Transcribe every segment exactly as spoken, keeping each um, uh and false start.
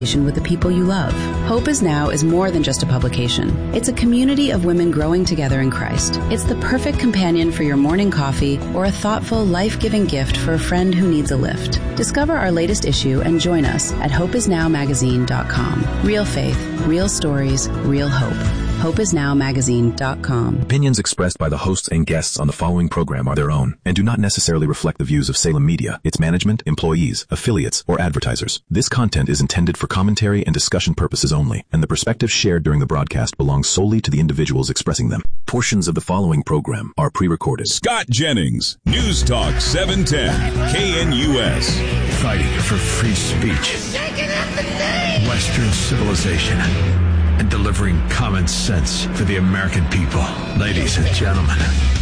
with the people you love. Hope Is Now is more than just a publication. It's a community of women growing together in Christ. It's the perfect companion for your morning coffee or a thoughtful, life-giving gift for a friend who needs a lift. Discover our latest issue and join us at hope is now magazine dot com. Real faith, real stories, real hope. hope is now magazine dot com. Opinions expressed by the hosts and guests on the following program are their own and do not necessarily reflect the views of Salem Media, its management, employees, affiliates, or advertisers. This content is intended for commentary and discussion purposes only, and the perspectives shared during the broadcast belong solely to the individuals expressing them. Portions of the following program are pre-recorded. Scott Jennings, News Talk seven ten, K N U S. Fighting for free speech, Western civilization, and delivering common sense for the American people. Ladies and gentlemen,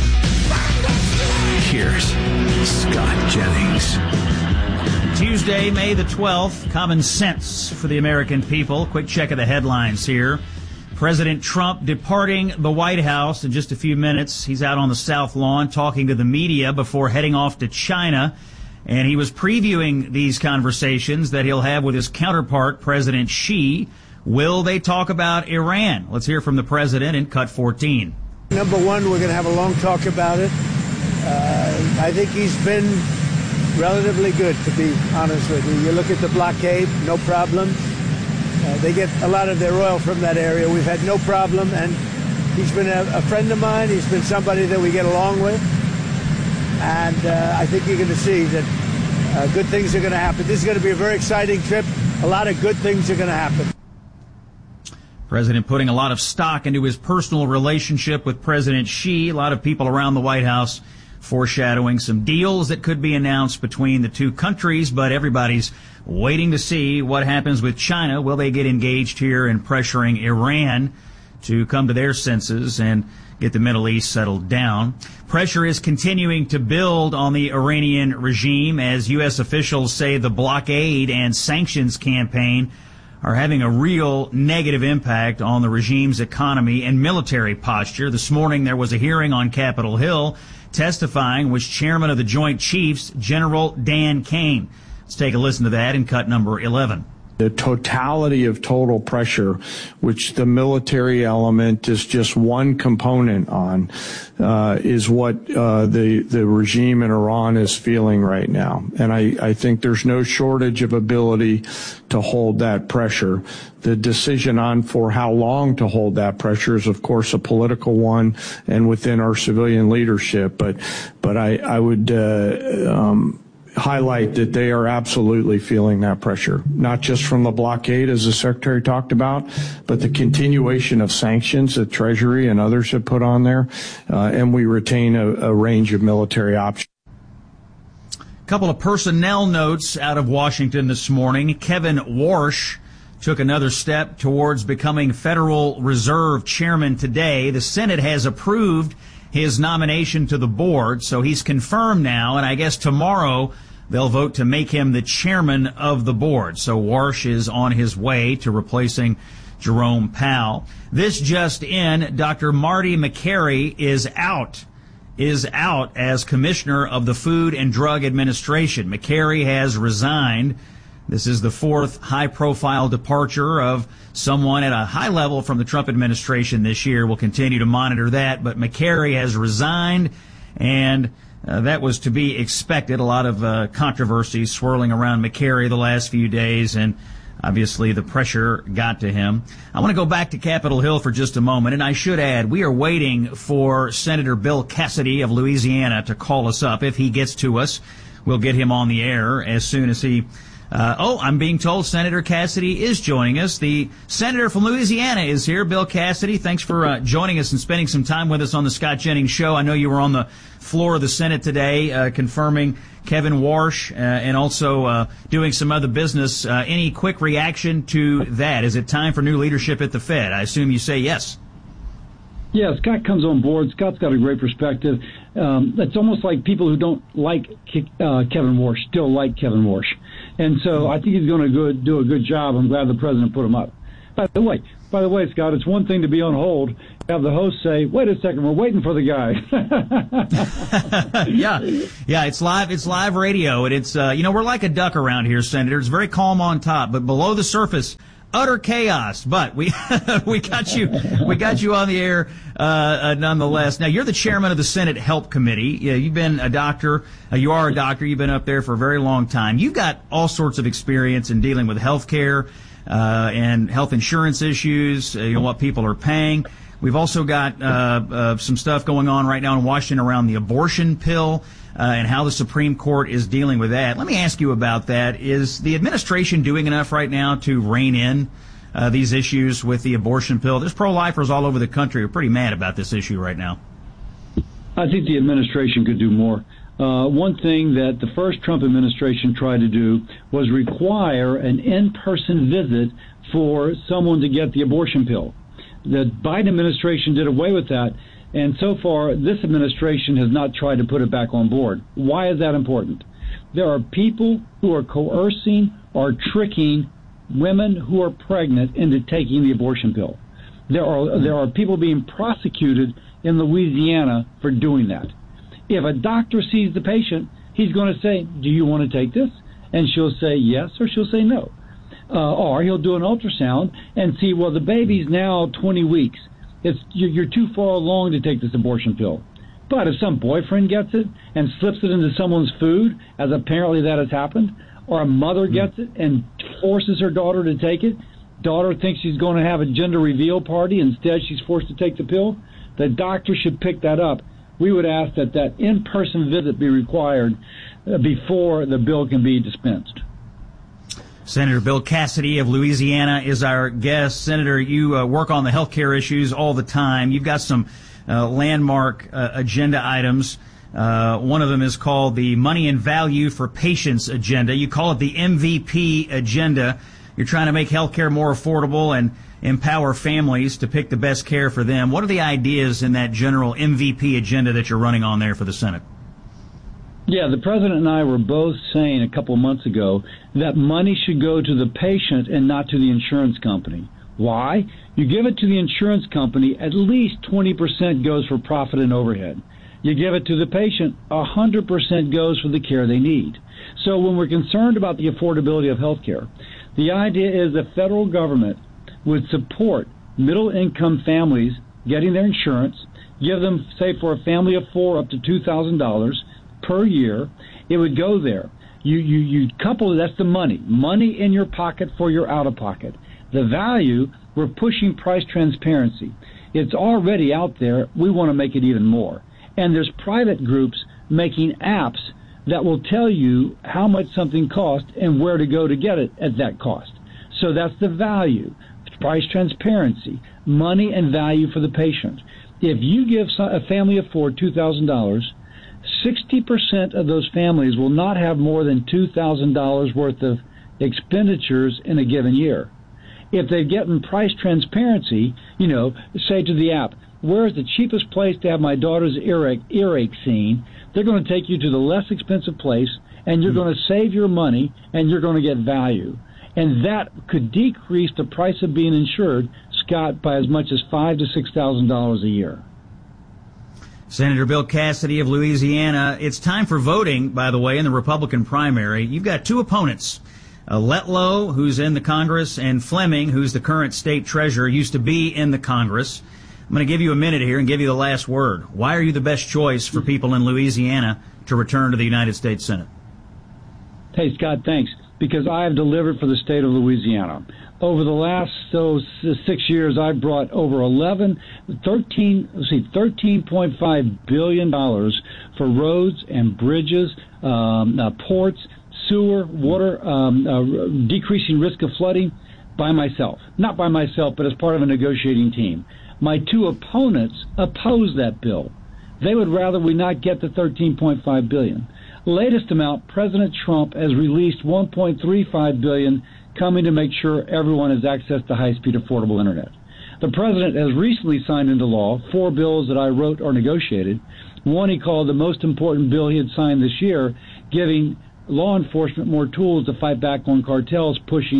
here's Scott Jennings. Tuesday, May the twelfth, common sense for the American people. Quick check of the headlines here. President Trump departing the White House in just a few minutes. He's out on the South Lawn talking to the media before heading off to China. And he was previewing these conversations that he'll have with his counterpart, President Xi. Will they talk about Iran? Let's hear from the president in Cut fourteen. Number one, we're going to have a long talk about it. Uh, I think he's been relatively good, to be honest with you. You look at the blockade, no problem. Uh, they get a lot of their oil from that area. We've had no problem, and he's been a, a friend of mine. He's been somebody that we get along with. And uh, I think you're going to see that uh, good things are going to happen. This is going to be a very exciting trip. A lot of good things are going to happen. President putting a lot of stock into his personal relationship with President Xi. A lot of people around the White House foreshadowing some deals that could be announced between the two countries, but everybody's waiting to see what happens with China. Will they get engaged here in pressuring Iran to come to their senses and get the Middle East settled down? Pressure is continuing to build on the Iranian regime as U S officials say the blockade and sanctions campaign are having a real negative impact on the regime's economy and military posture. This morning there was a hearing on Capitol Hill. Testifying was Chairman of the Joint Chiefs, General Dan Kane. Let's take a listen to that in cut number eleven. The totality of total pressure, which the military element is just one component on, uh, is what uh, the the regime in Iran is feeling right now. And I, I think there's no shortage of ability to hold that pressure. The decision on for how long to hold that pressure is, of course, a political one and within our civilian leadership. But but I, I would uh, um, highlight that they are absolutely feeling that pressure, not just from the blockade, as the Secretary talked about, but the continuation of sanctions that Treasury and others have put on there, uh, and we retain a, a range of military options. A couple of personnel notes out of Washington this morning. Kevin Warsh took another step towards becoming Federal Reserve Chairman today. The Senate has approved his nomination to the board, so he's confirmed now, and I guess tomorrow they'll vote to make him the chairman of the board. So Warsh is on his way to replacing Jerome Powell. This just in, Doctor Marty Makary is out, is out as commissioner of the Food and Drug Administration. Makary has resigned. This is the fourth high-profile departure of someone at a high level from the Trump administration this year. We'll continue to monitor that, but Makary has resigned, and uh, that was to be expected. A lot of uh, controversy swirling around Makary the last few days, and obviously the pressure got to him. I want to go back to Capitol Hill for just a moment, and I should add, we are waiting for Senator Bill Cassidy of Louisiana to call us up. If he gets to us, we'll get him on the air as soon as he Uh, oh, I'm being told Senator Cassidy is joining us. The senator from Louisiana is here, Bill Cassidy. Thanks for uh, joining us and spending some time with us on the Scott Jennings Show. I know you were on the floor of the Senate today uh, confirming Kevin Warsh uh, and also uh, doing some other business. Uh, any quick reaction to that? Is it time for new leadership at the Fed? I assume you say yes. Yeah, Scott comes on board. Scott's got a great perspective. Um, it's almost like people who don't like uh, Kevin Warsh still like Kevin Warsh. And so I think he's going to go, do a good job. I'm glad the president put him up. By the way, by the way, Scott, it's one thing to be on hold, have the host say, "Wait a second, we're waiting for the guy." yeah, yeah, it's live. It's live radio, and it's uh, you know, we're like a duck around here, Senator. It's very calm on top, but below the surface, utter chaos. But we we got you we got you on the air uh, uh, nonetheless. Now, you're the chairman of the Senate Help Committee. Yeah, you've been a doctor. Uh, you are a doctor. You've been up there for a very long time. You've got all sorts of experience in dealing with health care uh, and health insurance issues. Uh, you know, what people are paying. We've also got uh, uh, some stuff going on right now in Washington around the abortion pill uh, and how the Supreme Court is dealing with that. Let me ask you about that. Is the administration doing enough right now to rein in uh, these issues with the abortion pill? There's pro-lifers all over the country who are pretty mad about this issue right now. I think the administration could do more. Uh, one thing that the first Trump administration tried to do was require an in-person visit for someone to get the abortion pill. The Biden administration did away with that, and so far this administration has not tried to put it back on board. Why is that important? There are people who are coercing or tricking women who are pregnant into taking the abortion pill. There are there are people being prosecuted in Louisiana for doing that. If a doctor sees the patient, he's going to say, "Do you want to take this?" And she'll say yes, or she'll say no. Uh, or he'll do an ultrasound and see, well, the baby's now twenty weeks. It's you're, you're too far along to take this abortion pill. But if some boyfriend gets it and slips it into someone's food, as apparently that has happened, or a mother gets it and forces her daughter to take it, daughter thinks she's going to have a gender reveal party, instead she's forced to take the pill, the doctor should pick that up. We would ask that that in-person visit be required uh, before the bill can be dispensed. Senator Bill Cassidy of Louisiana is our guest. Senator, you uh, work on the health care issues all the time. You've got some uh, landmark uh, agenda items. Uh, one of them is called the Money and Value for Patients agenda. You call it the M V P agenda. You're trying to make health care more affordable and empower families to pick the best care for them. What are the ideas in that general M V P agenda that you're running on there for the Senate? Yeah, the president and I were both saying a couple of months ago that money should go to the patient and not to the insurance company. Why? You give it to the insurance company, at least twenty percent goes for profit and overhead. You give it to the patient, one hundred percent goes for the care they need. So when we're concerned about the affordability of health care, the idea is the federal government would support middle-income families getting their insurance, give them, say, for a family of four, up to two thousand dollars per year. It would go there. You, you, you couple, that's the money. Money in your pocket for your out-of-pocket. The value, we're pushing price transparency. It's already out there. We want to make it even more. And there's private groups making apps that will tell you how much something costs and where to go to get it at that cost. So that's the value. Price transparency, money and value for the patient. If you give a family of four two thousand dollars, sixty percent of those families will not have more than two thousand dollars worth of expenditures in a given year. If they get in price transparency, you know, say to the app, where's the cheapest place to have my daughter's earache, earache seen? They're going to take you to the less expensive place, and you're mm-hmm. going to save your money, and you're going to get value. And that could decrease the price of being insured, Scott, by as much as five to six thousand dollars a year. Senator Bill Cassidy of Louisiana. It's time for voting, by the way, in the Republican primary. You've got two opponents, uh, Letlow, who's in the Congress, and Fleming, who's the current state treasurer, used to be in the Congress. I'm going to give you a minute here and give you the last word. Why are you the best choice for people in Louisiana to return to the United States Senate? Hey, Scott, thanks. Because I have delivered for the state of Louisiana. Over the last so six years, I've brought over eleven, thirteen, let's see, thirteen point five billion dollars for roads and bridges, um, uh, ports, sewer, water, um, uh, decreasing risk of flooding by myself. Not by myself, but as part of a negotiating team. My two opponents oppose that bill. They would rather we not get the thirteen point five billion dollars. Latest amount, President Trump has released one point three five billion dollars coming to make sure everyone has access to high-speed affordable internet. The president has recently signed into law four bills that I wrote or negotiated. One he called the most important bill he had signed this year, giving law enforcement more tools to fight back on cartels pushing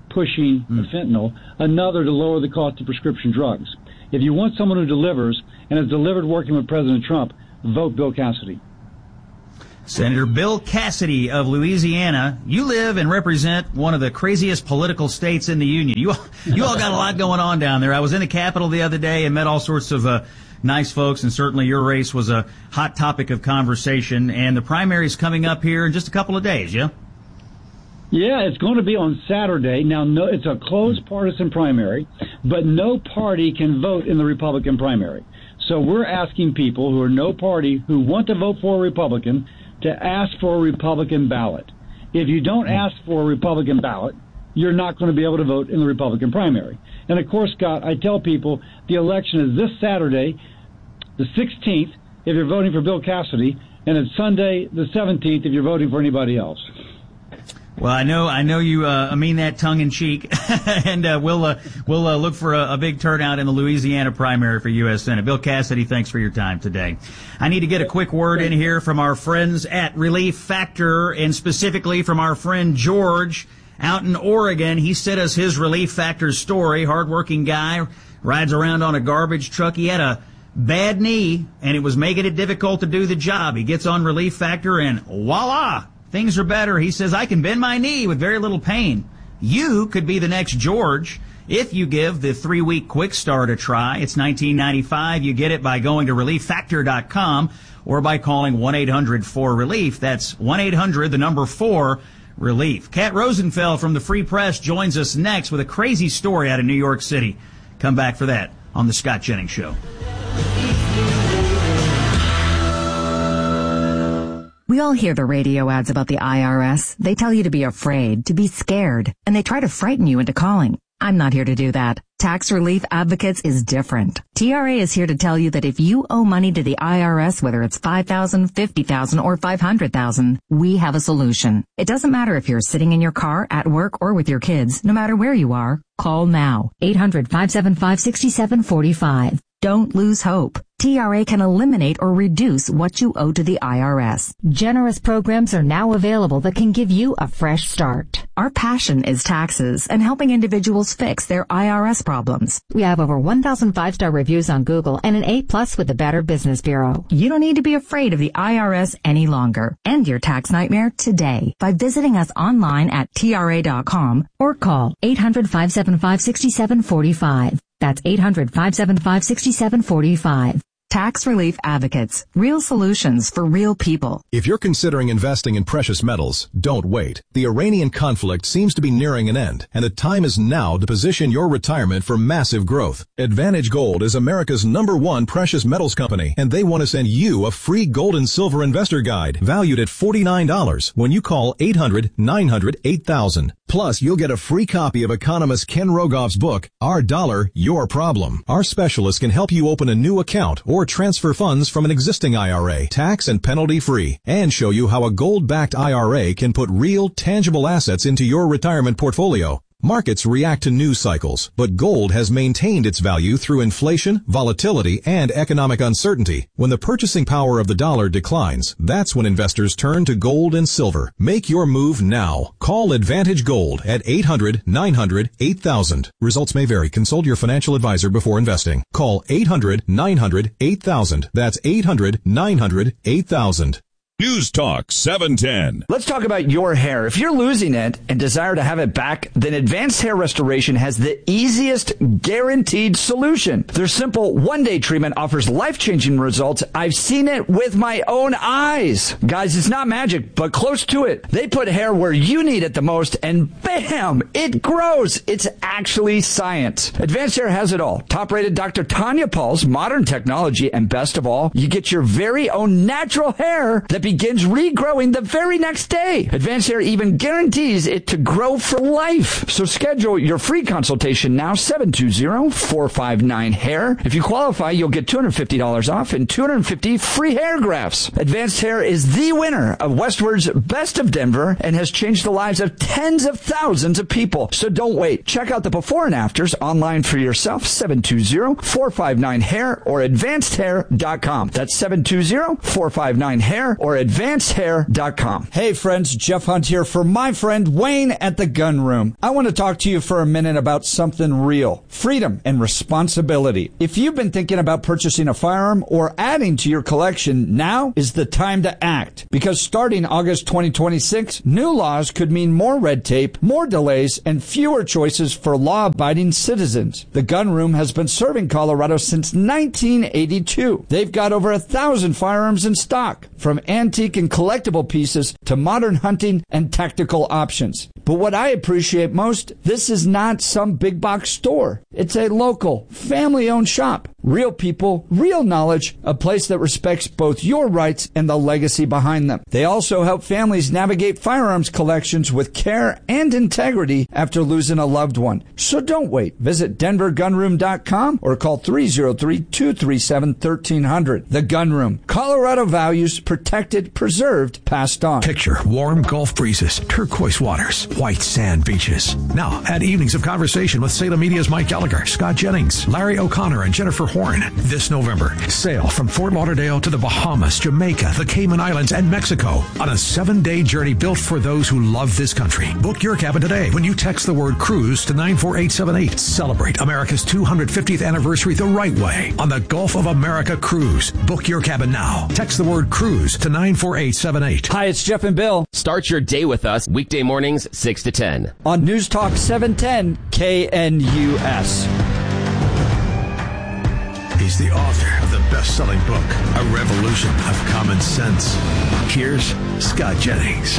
pushing Mm. fentanyl, another to lower the cost of prescription drugs. If you want someone who delivers and has delivered working with President Trump, vote Bill Cassidy. Senator Bill Cassidy of Louisiana. You live and represent one of the craziest political states in the union. You, you all got a lot going on down there. I was in the Capitol the other day and met all sorts of uh, nice folks, and certainly your race was a hot topic of conversation. And the primary's coming up here in just a couple of days, yeah? Yeah, it's going to be on Saturday. Now, no, it's a closed partisan primary, but no party can vote in the Republican primary. So we're asking people who are no party who want to vote for a Republican to ask for a Republican ballot. If you don't ask for a Republican ballot, you're not going to be able to vote in the Republican primary. And of course, Scott, I tell people the election is this Saturday, the sixteenth, if you're voting for Bill Cassidy, and it's Sunday, the seventeenth, if you're voting for anybody else. Well, I know, I know you uh, mean that tongue in cheek, and uh, we'll uh, we'll uh, look for a, a big turnout in the Louisiana primary for U S Senate. Bill Cassidy, thanks for your time today. I need to get a quick word in here from our friends at Relief Factor, and specifically from our friend George out in Oregon. He sent us his Relief Factor story. Hardworking guy, rides around on a garbage truck. He had a bad knee, and it was making it difficult to do the job. He gets on Relief Factor, and voila! Things are better. He says, I can bend my knee with very little pain. You could be the next George if you give the three-week quick start a try. It's nineteen ninety-five. You get it by going to relief factor dot com or by calling one eight hundred four relief. That's one eight hundred, the number four, relief. Kat Rosenfeld from the Free Press joins us next with a crazy story out of New York City. Come back for that on The Scott Jennings Show. We all hear the radio ads about the I R S. They tell you to be afraid, to be scared, and they try to frighten you into calling. I'm not here to do that. Tax Relief Advocates is different. T R A is here to tell you that if you owe money to the I R S, whether it's five thousand dollars, fifty thousand dollars, or five hundred thousand dollars, we have a solution. It doesn't matter if you're sitting in your car, at work, or with your kids. No matter where you are, call now. eight hundred, five seven five, six seven four five. Don't lose hope. T R A can eliminate or reduce what you owe to the I R S. Generous programs are now available that can give you a fresh start. Our passion is taxes and helping individuals fix their I R S problems. We have over one thousand five-star reviews on Google and an A plus with the Better Business Bureau. You don't need to be afraid of the I R S any longer. End your tax nightmare today by visiting us online at T R A dot com or call eight hundred, five seven five, six seven four five. That's eight hundred, five seven five, six seven four five. Tax Relief Advocates. Real solutions for real people. If you're considering investing in precious metals, don't wait. The Iranian conflict seems to be nearing an end, and the time is now to position your retirement for massive growth. Advantage Gold is America's number one precious metals company, and they want to send you a free gold and silver investor guide valued at forty-nine dollars when you call eight hundred, nine hundred, eight thousand. Plus, you'll get a free copy of economist Ken Rogoff's book, Our Dollar, Your Problem. Our specialists can help you open a new account or transfer funds from an existing I R A, tax and penalty free, and show you how a gold-backed I R A can put real, tangible assets into your retirement portfolio. Markets react to news cycles, but gold has maintained its value through inflation, volatility, and economic uncertainty. When the purchasing power of the dollar declines, that's when investors turn to gold and silver. Make your move now. Call Advantage Gold at eight hundred, nine hundred, eight thousand. Results may vary. Consult your financial advisor before investing. Call eight hundred, nine hundred, eight thousand. That's eight hundred, nine hundred, eight thousand. News Talk seven ten. Let's talk about your hair. If you're losing it and desire to have it back, then Advanced Hair Restoration has the easiest guaranteed solution. Their simple one-day treatment offers life-changing results. I've seen it with my own eyes. Guys, it's not magic, but close to it. They put hair where you need it the most, and bam, it grows. It's actually science. Advanced Hair has it all. Top-rated Doctor Tanya Paul's modern technology, and best of all, you get your very own natural hair that begins regrowing the very next day. Advanced Hair even guarantees it to grow for life. So schedule your free consultation now, seven two zero, four five nine, hair. If you qualify, you'll get two hundred fifty dollars off and two hundred fifty free hair grafts. Advanced Hair is the winner of Westward's Best of Denver and has changed the lives of tens of thousands of people. So don't wait. Check out the before and afters online for yourself, seven two zero, four five nine, hair or advanced hair dot com. That's seven two zero, four five nine, hair or or advanced hair dot com. Hey friends, Jeff Hunt here for my friend Wayne at the Gun Room. I want to talk to you for a minute about something real. Freedom and responsibility. If you've been thinking about purchasing a firearm or adding to your collection, now is the time to act. Because starting August twenty twenty-six, new laws could mean more red tape, more delays, and fewer choices for law-abiding citizens. The Gun Room has been serving Colorado since nineteen eighty-two. They've got over a thousand firearms in stock, from antique and collectible pieces to modern hunting and tactical options. But what I appreciate most, this is not some big box store. It's a local, family-owned shop. Real people, real knowledge, a place that respects both your rights and the legacy behind them. They also help families navigate firearms collections with care and integrity after losing a loved one. So don't wait. Visit denver gun room dot com or call three oh three, two three seven, one three zero zero. The Gun Room. Colorado values protected, preserved, passed on. Picture warm Gulf breezes, turquoise waters, white sand beaches. Now, add evenings of conversation with Salem Media's Mike Gallagher, Scott Jennings, Larry O'Connor, and Jennifer Horn. This November, sail from Fort Lauderdale to the Bahamas, Jamaica, the Cayman Islands, and Mexico on a seven-day journey built for those who love this country. Book your cabin today when you text the word cruise to nine four eight seven eight. Celebrate America's two hundred fiftieth anniversary the right way on the Gulf of America Cruise. Book your cabin now. Text the word cruise to nine four eight seven eight. Hi, it's Jeff and Bill. Start your day with us weekday mornings six to ten. On News Talk seven ten K N U S. He's the author of the best-selling book, A Revolution of Common Sense. Here's Scott Jennings.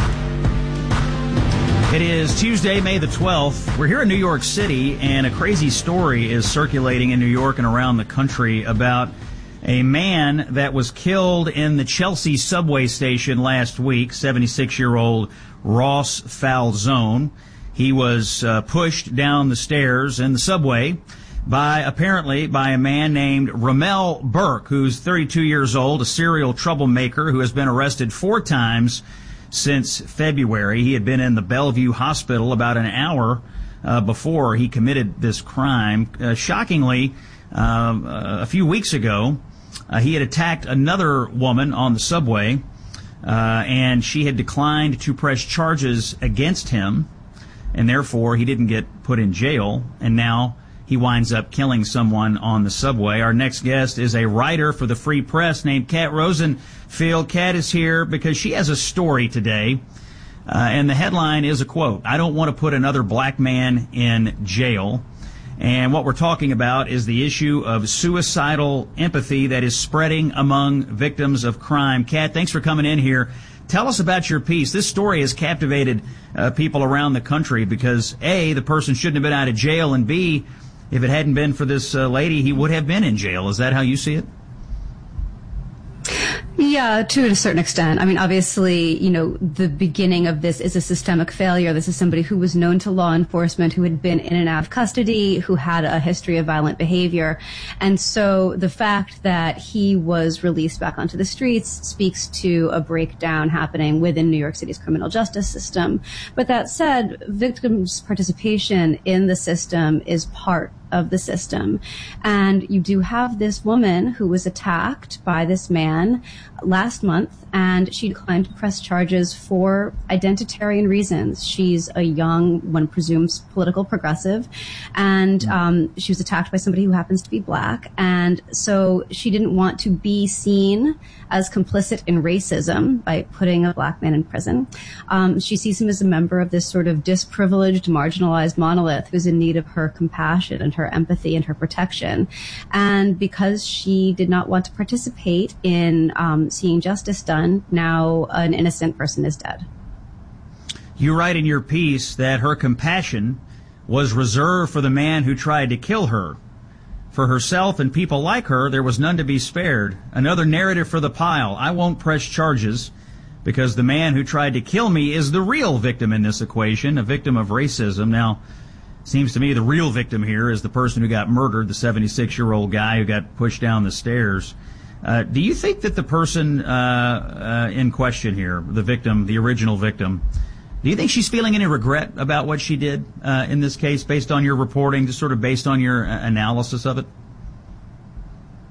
It is Tuesday, May the twelfth. We're here in New York City, and a crazy story is circulating in New York and around the country about a man that was killed in the Chelsea subway station last week, seventy-six-year-old Ross Falzone. He was uh, pushed down the stairs in the subway by, apparently, by a man named Ramel Burke, who's thirty-two years old, a serial troublemaker who has been arrested four times since February. He had been in the Bellevue Hospital about an hour uh, before he committed this crime. Uh, shockingly, uh, a few weeks ago, uh, he had attacked another woman on the subway, uh, and she had declined to press charges against him, and therefore he didn't get put in jail, and now he winds up killing someone on the subway. Our next guest is a writer for the Free Press named Kat Rosenfield. Kat is here because she has a story today, uh, and the headline is a quote, "I don't want to put another black man in jail." And what we're talking about is the issue of suicidal empathy that is spreading among victims of crime. Kat, thanks for coming in here. Tell us about your piece. This story has captivated uh, people around the country because, A, the person shouldn't have been out of jail, and B, if it hadn't been for this uh, lady, he would have been in jail. Is that how you see it? Yeah, to a certain extent. I mean, obviously, you know, the beginning of this is a systemic failure. This is somebody who was known to law enforcement, who had been in and out of custody, who had a history of violent behavior. And so the fact that he was released back onto the streets speaks to a breakdown happening within New York City's criminal justice system. But that said, victims' participation in the system is part of the system. And you do have this woman who was attacked by this man last month, and she declined to press charges for identitarian reasons. She's a young, one presumes political progressive, and um, she was attacked by somebody who happens to be black. And so she didn't want to be seen as complicit in racism by putting a black man in prison. Um, she sees him as a member of this sort of disprivileged, marginalized monolith who's in need of her compassion and her empathy and her protection. And because she did not want to participate in um, seeing justice done, now an innocent person is dead. You write in your piece that her compassion was reserved for the man who tried to kill her. For herself and people like her, there was none to be spared. Another narrative for the pile. I won't press charges because the man who tried to kill me is the real victim in this equation, a victim of racism. Now, seems to me the real victim here is the person who got murdered, the seventy-six-year-old guy who got pushed down the stairs. Uh, do you think that the person uh, uh, in question here, the victim, the original victim, do you think she's feeling any regret about what she did uh, in this case, based on your reporting, just sort of based on your uh, analysis of it?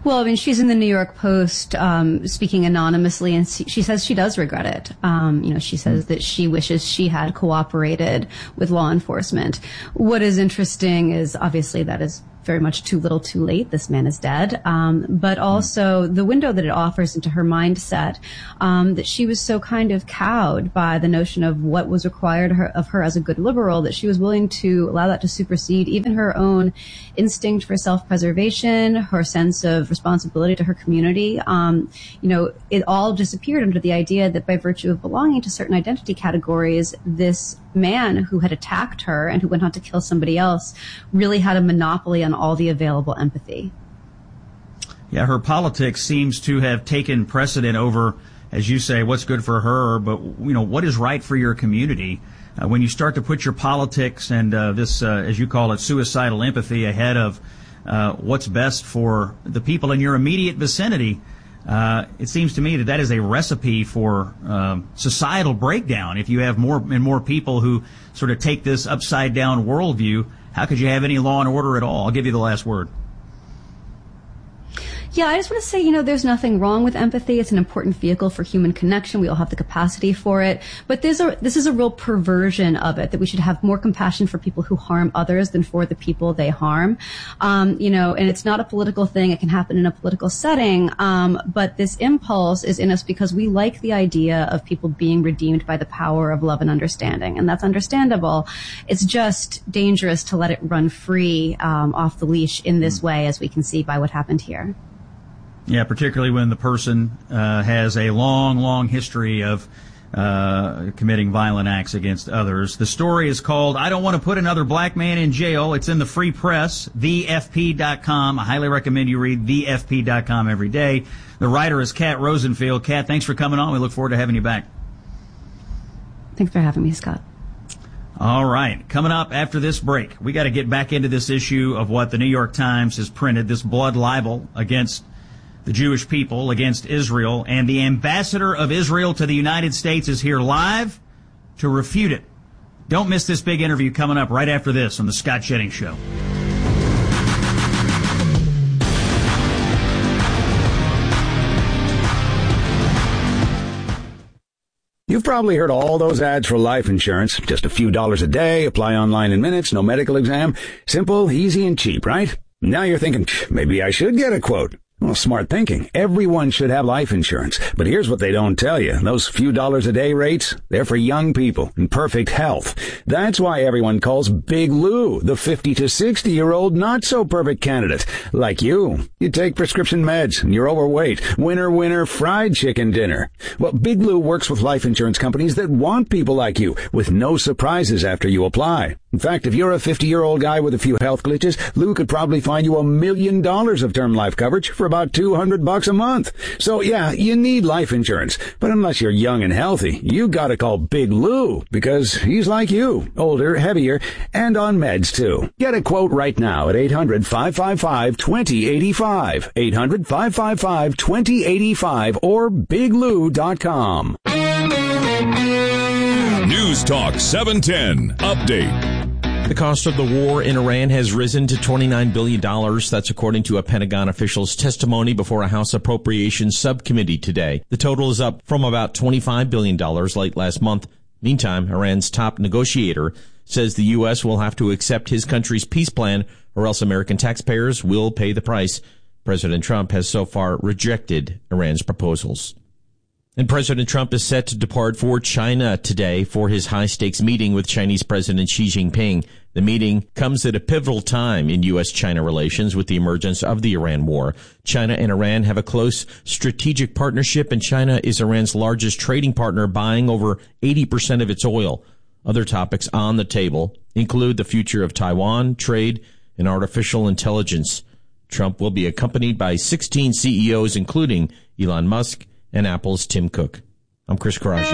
Well, I mean, she's in the New York Post um, speaking anonymously, and she says she does regret it. Um, you know, she says that she wishes she had cooperated with law enforcement. What is interesting is obviously that is very much too little too late. This man is dead. Um, but also the window that it offers into her mindset, um, that she was so kind of cowed by the notion of what was required her, of her as a good liberal, that she was willing to allow that to supersede even her own instinct for self-preservation, her sense of responsibility to her community. Um, you know, it all disappeared under the idea that by virtue of belonging to certain identity categories, this man who had attacked her and who went on to kill somebody else really had a monopoly on all the available empathy. Yeah, her politics seems to have taken precedent over, as you say, what's good for her, but, you know, what is right for your community. Uh, when you start to put your politics and uh, this, uh, as you call it, suicidal empathy ahead of uh, what's best for the people in your immediate vicinity, Uh, it seems to me that that is a recipe for um, societal breakdown. If you have more and more people who sort of take this upside down worldview, how could you have any law and order at all? I'll give you the last word. Yeah, I just want to say, you know, there's nothing wrong with empathy. It's an important vehicle for human connection. We all have the capacity for it. But there's a, this is a real perversion of it, that we should have more compassion for people who harm others than for the people they harm. Um, you know, and it's not a political thing. It can happen in a political setting. Um, but this impulse is in us because we like the idea of people being redeemed by the power of love and understanding. And that's understandable. It's just dangerous to let it run free um, off the leash in this way, as we can see by what happened here. Yeah, particularly when the person uh, has a long, long history of uh, committing violent acts against others. The story is called I Don't Want to Put Another Black Man in Jail. It's in the Free Press, the F P dot com. I highly recommend you read the F P dot com every day. The writer is Kat Rosenfield. Kat, thanks for coming on. We look forward to having you back. Thanks for having me, Scott. All right. Coming up after this break, we got to get back into this issue of what the New York Times has printed, this blood libel against the Jewish people, against Israel, and the ambassador of Israel to the United States is here live to refute it. Don't miss this big interview coming up right after this on the Scott Jennings Show. You've probably heard all those ads for life insurance. Just a few dollars a day, apply online in minutes, no medical exam. Simple, easy, and cheap, right? Now you're thinking, maybe I should get a quote. Well, smart thinking. Everyone should have life insurance. But here's what they don't tell you. Those few dollars a day rates, they're for young people in perfect health. That's why everyone calls Big Lou the fifty to sixty year old not so perfect candidate. Like you. You take prescription meds and you're overweight. Winner, winner, fried chicken dinner. Well, Big Lou works with life insurance companies that want people like you with no surprises after you apply. In fact, if you're a fifty-year-old guy with a few health glitches, Lou could probably find you a million dollars of term life coverage for about two hundred bucks a month. So yeah, you need life insurance. But unless you're young and healthy, you gotta call Big Lou because he's like you, older, heavier, and on meds too. Get a quote right now at eight hundred, five five five, two zero eight five, eight hundred, five five five, two zero eight five or big lou dot com. News Talk seven ten Update. The cost of the war in Iran has risen to twenty-nine billion dollars. That's according to a Pentagon official's testimony before a House Appropriations Subcommittee today. The total is up from about twenty-five billion dollars late last month. Meantime, Iran's top negotiator says the U S will have to accept his country's peace plan or else American taxpayers will pay the price. President Trump has so far rejected Iran's proposals. And President Trump is set to depart for China today for his high-stakes meeting with Chinese President Xi Jinping. The meeting comes at a pivotal time in U S China relations with the emergence of the Iran war. China and Iran have a close strategic partnership, and China is Iran's largest trading partner, buying over eighty percent of its oil. Other topics on the table include the future of Taiwan, trade, and artificial intelligence. Trump will be accompanied by sixteen C E Os, including Elon Musk and Apple's Tim Cook. I'm Chris Coraggio.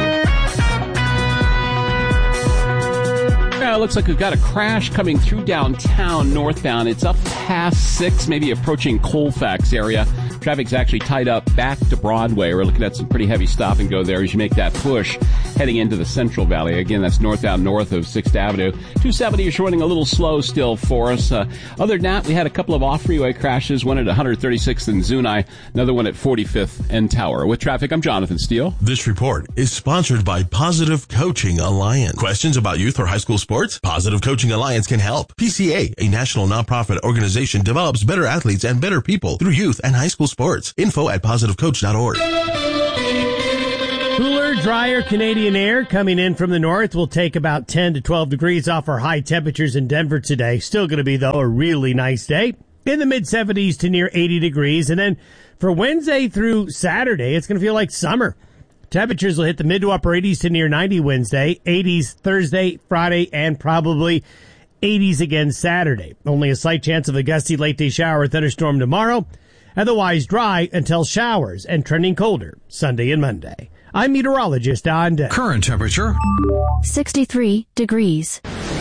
Yeah, it looks like we've got a crash coming through downtown northbound. It's up past six, maybe approaching Colfax area. Traffic's actually tied up back to Broadway. We're looking at some pretty heavy stop and go there as you make that push heading into the Central Valley. Again, that's northbound north of sixth Avenue. two seventy is running a little slow still for us. Uh, other than that, we had a couple of off-freeway crashes, one at one thirty-sixth and Zuni, another one at forty-fifth and Tower. With traffic, I'm Jonathan Steele. This report is sponsored by Positive Coaching Alliance. Questions about youth or high school sports? Positive Coaching Alliance can help. P C A, a national nonprofit organization, develops better athletes and better people through youth and high school sports. Info at positive coach dot org. Cooler, drier Canadian air coming in from the north will take about ten to twelve degrees off our high temperatures in Denver today. Still going to be, though, a really nice day. In the mid-seventies to near eighty degrees. And then for Wednesday through Saturday, it's going to feel like summer. Temperatures will hit the mid to upper eighties to near ninety Wednesday, eighties Thursday, Friday, and probably eighties again Saturday. Only a slight chance of a gusty late-day shower or thunderstorm tomorrow. Otherwise dry until showers and trending colder Sunday and Monday. I'm meteorologist Don Day. Current temperature sixty-three degrees.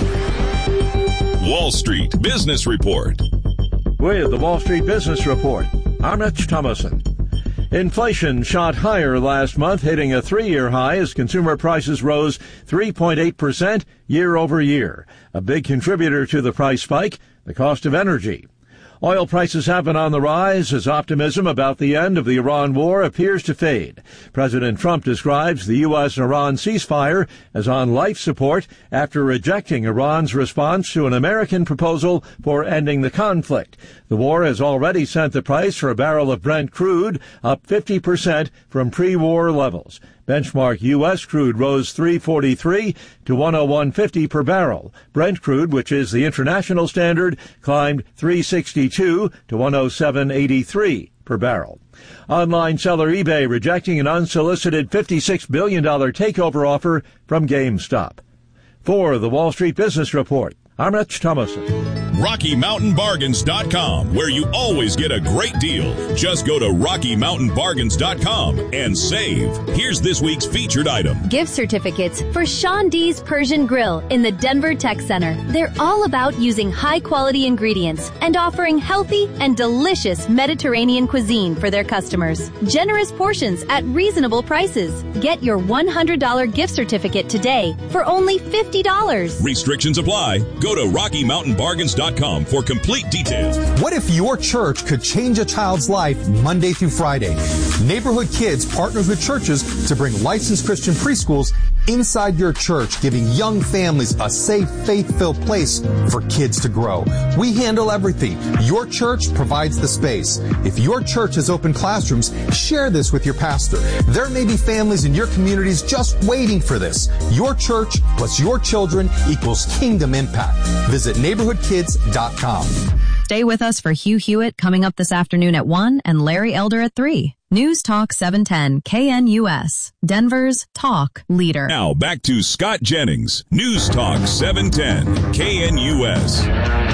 Wall Street Business Report. With the Wall Street Business Report, I'm Rich Thomason. Inflation shot higher last month, hitting a three-year high as consumer prices rose three point eight percent year over year. A big contributor to the price spike, the cost of energy. Oil prices have been on the rise as optimism about the end of the Iran war appears to fade. President Trump describes the U S and Iran ceasefire as on life support after rejecting Iran's response to an American proposal for ending the conflict. The war has already sent the price for a barrel of Brent crude up fifty percent from pre-war levels. Benchmark U S crude rose three forty-three to one oh one fifty per barrel. Brent crude, which is the international standard, climbed three sixty-two to one oh seven eighty-three per barrel. Online seller eBay rejecting an unsolicited fifty-six billion dollars takeover offer from GameStop. For the Wall Street Business Report, I'm Rich Thomason. Rocky Mountain Bargains dot com, where you always get a great deal. Just go to Rocky Mountain Bargains dot com and save. Here's this week's featured item. Gift certificates for Sean D's Persian Grill in the Denver Tech Center. They're all about using high-quality ingredients and offering healthy and delicious Mediterranean cuisine for their customers. Generous portions at reasonable prices. Get your one hundred dollars gift certificate today for only fifty dollars. Restrictions apply. Go to Rocky Mountain Bargains dot com for complete details. What if your church could change a child's life Monday through Friday? Neighborhood Kids partners with churches to bring licensed Christian preschools inside your church, giving young families a safe, faith-filled place for kids to grow. We handle everything. Your church provides the space. If your church has open classrooms, share this with your pastor. There may be families in your communities just waiting for this. Your church plus your children equals kingdom impact. Visit neighborhood kids dot com. Stay with us for Hugh Hewitt coming up this afternoon at one and Larry Elder at three. News Talk seven ten K N U S, Denver's talk leader. Now back to Scott Jennings, News Talk seven ten K N U S.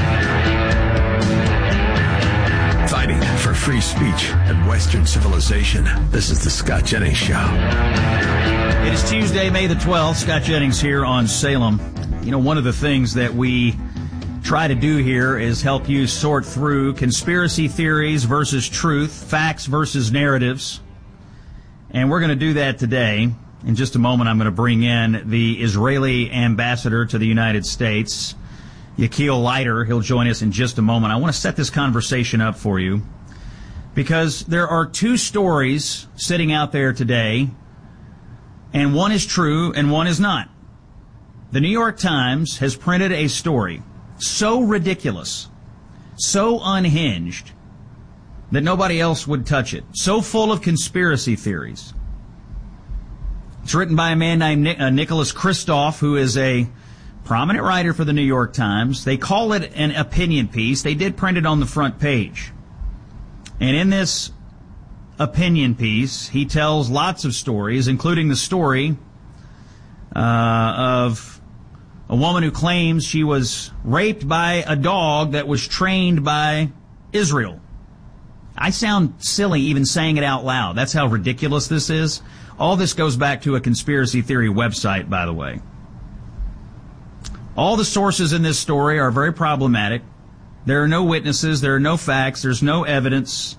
Fighting for free speech and Western civilization. This is the Scott Jennings Show. It is Tuesday, May the twelfth. Scott Jennings here on Salem. You know, one of the things that we try to do here is help you sort through conspiracy theories versus truth, facts versus narratives. And we're going to do that today. In just a moment, I'm going to bring in the Israeli ambassador to the United States, Yechiel Leiter. He'll join us in just a moment. I want to set this conversation up for you because there are two stories sitting out there today, and one is true and one is not. The New York Times has printed a story so ridiculous, so unhinged, that nobody else would touch it. So full of conspiracy theories. It's written by a man named Nic- uh, Nicholas Kristof, who is a prominent writer for the New York Times. They call it an opinion piece. They did print it on the front page. And in this opinion piece, he tells lots of stories, including the story uh, of a woman who claims she was raped by a dog that was trained by Israel. I sound silly even saying it out loud. That's how ridiculous this is. All this goes back to a conspiracy theory website, by the way. All the sources in this story are very problematic. There are no witnesses. There are no facts. There's no evidence.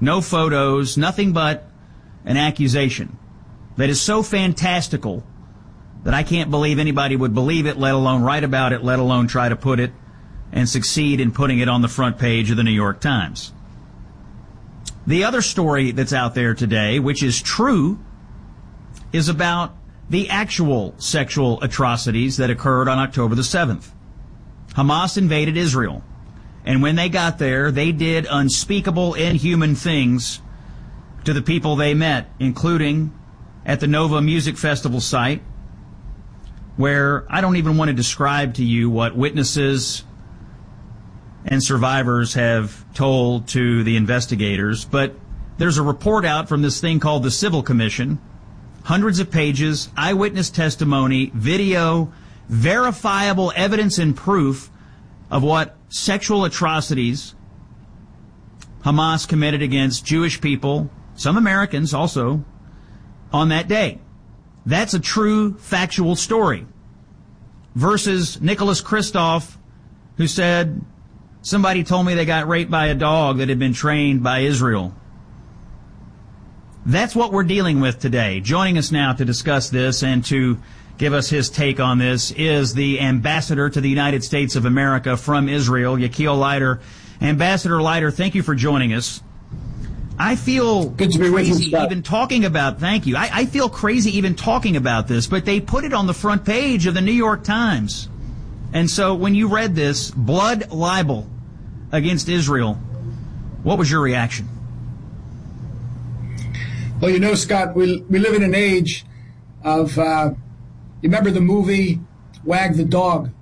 no photos, nothing but an accusation that is so fantastical that I can't believe anybody would believe it, let alone write about it, let alone try to put it and succeed in putting it on the front page of the New York Times. The other story that's out there today, which is true, is about the actual sexual atrocities that occurred on October the seventh. Hamas invaded Israel, and when they got there, they did unspeakable, inhuman things to the people they met, including at the Nova Music Festival site, where I don't even want to describe to you what witnesses and survivors have told to the investigators, but there's a report out from this thing called the Civil Commission, hundreds of pages, eyewitness testimony, video, verifiable evidence and proof of what sexual atrocities Hamas committed against Jewish people, some Americans also, on that day. That's a true factual story. Versus Nicholas Kristof, who said, somebody told me they got raped by a dog that had been trained by Israel. That's what we're dealing with today. Joining us now to discuss this and to give us his take on this is the ambassador to the United States of America from Israel, Yechiel Leiter. Ambassador Leiter, thank you for joining us. I feel Good to be crazy with you, Scott. even talking about, thank you, I, I feel crazy even talking about this, but they put it on the front page of the New York Times. And so when you read this, blood libel against Israel, what was your reaction? Well, you know, Scott, we we live in an age of, uh, you remember the movie Wag the Dog?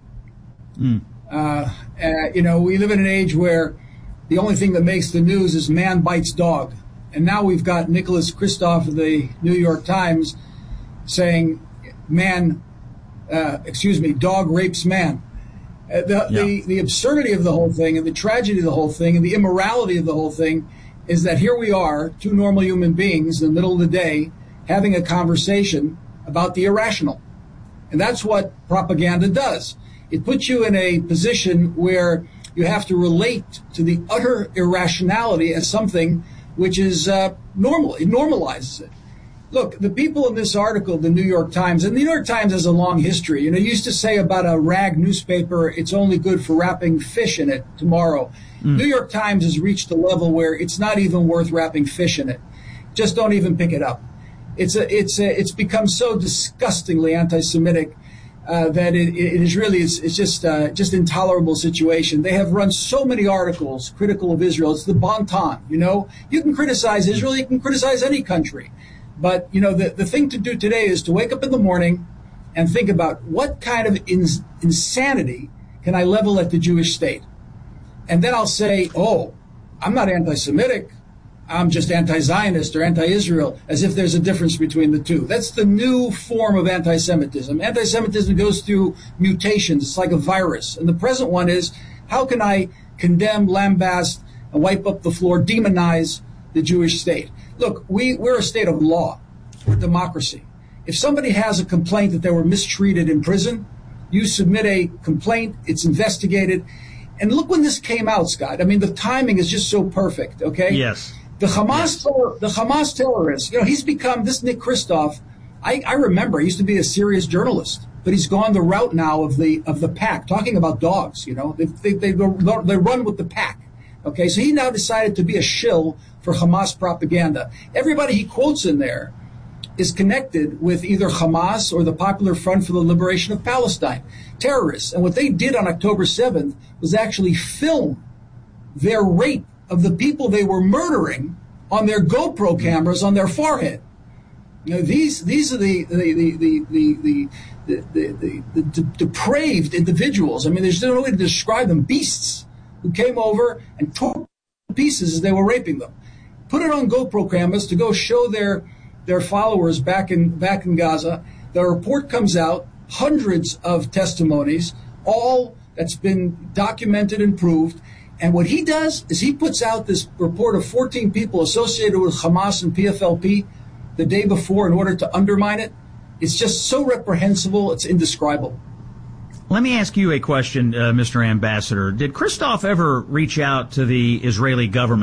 Mm. Uh, uh, you know, we live in an age where the only thing that makes the news is man bites dog. And now we've got Nicholas Kristof of the New York Times saying, man, uh, excuse me, dog rapes man. Uh, the, yeah. the, the absurdity of the whole thing and the tragedy of the whole thing and the immorality of the whole thing is that here we are, two normal human beings in the middle of the day, having a conversation about the irrational. And that's what propaganda does. It puts you in a position where you have to relate to the utter irrationality as something which is uh, normal. It normalizes it. Look, the people in this article, the New York Times, and the New York Times has a long history. You know, you used to say about a rag newspaper, it's only good for wrapping fish in it tomorrow. Mm. New York Times has reached a level where it's not even worth wrapping fish in it. Just don't even pick it up. It's a, it's a, it's become so disgustingly anti-Semitic uh, that it, it is really it's, it's just uh, just intolerable situation. They have run so many articles critical of Israel. It's the bon ton. You know, you can criticize Israel, you can criticize any country. But, you know, the, the thing to do today is to wake up in the morning and think about what kind of ins- insanity can I level at the Jewish state? And then I'll say, oh, I'm not anti-Semitic. I'm just anti-Zionist or anti-Israel, as if there's a difference between the two. That's the new form of anti-Semitism. Anti-Semitism goes through mutations. It's like a virus. And the present one is, how can I condemn, lambast, and wipe up the floor, demonize the Jewish state? Look, we, we're a state of law. We're democracy. If somebody has a complaint that they were mistreated in prison, you submit a complaint, it's investigated. And look when this came out, Scott. I mean, the timing is just so perfect, okay? Yes. The Hamas, yes. terror, the Hamas terrorist, you know, he's become, this Nick Kristof, I, I remember, he used to be a serious journalist, but he's gone the route now of the of the pack, talking about dogs, you know. They, they, they, they run with the pack, okay? So he now decided to be a shill for Hamas propaganda. Everybody he quotes in there is connected with either Hamas or the Popular Front for the Liberation of Palestine, terrorists. And what they did on October seventh was actually film their rape of the people they were murdering on their GoPro cameras on their forehead. You know, these these are the the the the the, the, the, the, the, the depraved individuals. I mean, there's no way to describe them. Beasts who came over and tore to pieces as they were raping them. Put it on GoPro cameras to go show their their followers back in back in Gaza. The report comes out, hundreds of testimonies, all that's been documented and proved. And what he does is he puts out this report of fourteen people associated with Hamas and P F L P the day before in order to undermine it. It's just so reprehensible, it's indescribable. Let me ask you a question, uh, Mister Ambassador. Did Kristof ever reach out to the Israeli government